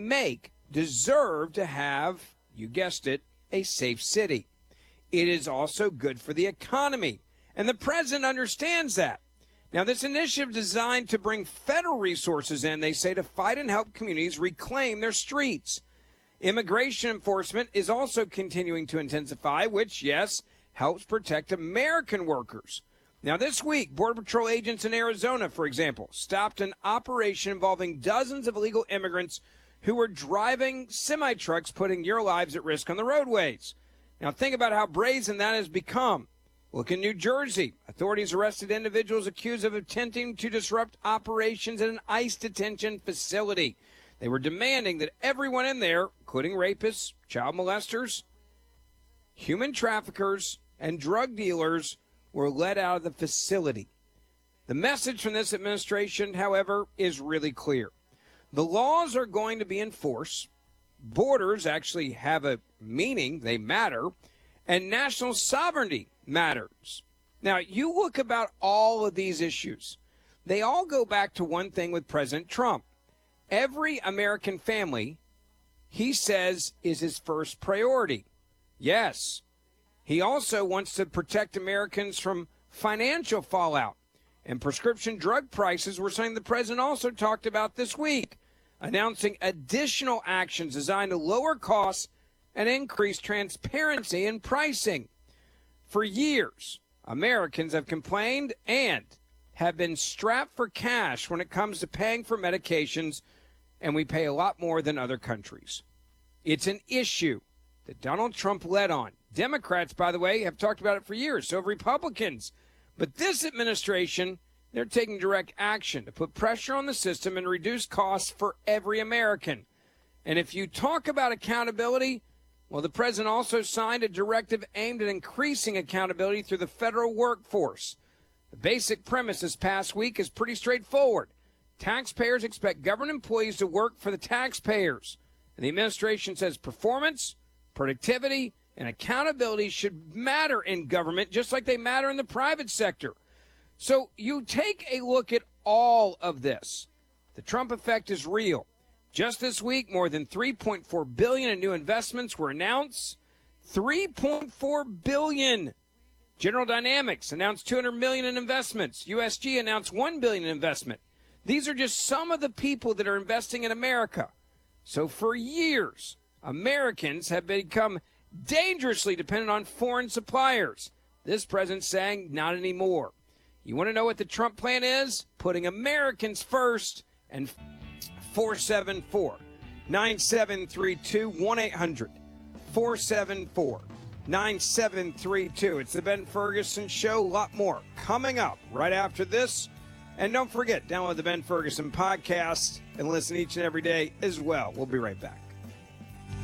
make deserve to have, you guessed it, a safe city. It is also good for the economy, and the president understands that. Now, this initiative is designed to bring federal resources in, they say, to fight and help communities reclaim their streets. Immigration enforcement is also continuing to intensify, which, yes, helps protect American workers. Now, this week, Border Patrol agents in Arizona, for example, stopped an operation involving dozens of illegal immigrants who were driving semi-trucks, putting your lives at risk on the roadways. Now, think about how brazen that has become. Look in New Jersey. Authorities arrested individuals accused of attempting to disrupt operations at an ICE detention facility. They were demanding that everyone in there, including rapists, child molesters, human traffickers, and drug dealers, were let out of the facility. The message from this administration, however, is really clear. The laws are going to be enforced. Borders actually have a meaning. They matter. And national sovereignty matters. Now, you look about all of these issues. They all go back to one thing with President Trump. Every American family, he says, is his first priority. Yes. He also wants to protect Americans from financial fallout. And prescription drug prices were something the president also talked about this week, announcing additional actions designed to lower costs and increase transparency in pricing. For years, Americans have complained and have been strapped for cash when it comes to paying for medications, and we pay a lot more than other countries. It's an issue that Donald Trump led on. Democrats, by the way, have talked about it for years, so have Republicans. But this administration, they're taking direct action to put pressure on the system and reduce costs for every American. And if you talk about accountability, well, the president also signed a directive aimed at increasing accountability through the federal workforce. The basic premise this past week is pretty straightforward. Taxpayers expect government employees to work for the taxpayers. And the administration says performance, productivity, and accountability should matter in government just like they matter in the private sector. So you take a look at all of this. The Trump effect is real. Just this week, more than $3.4 billion in new investments were announced. $3.4 billion. General Dynamics announced $200 million in investments. USG announced $1 billion in investment. These are just some of the people that are investing in America. So for years, Americans have become dangerously dependent on foreign suppliers. This president's saying not anymore. You want to know what the Trump plan is? Putting Americans first. And 474-9732, 1-800-474-9732. It's the Ben Ferguson Show. A lot more coming up right after this. And don't forget, download the Ben Ferguson podcast and listen each and every day as well. We'll be right back.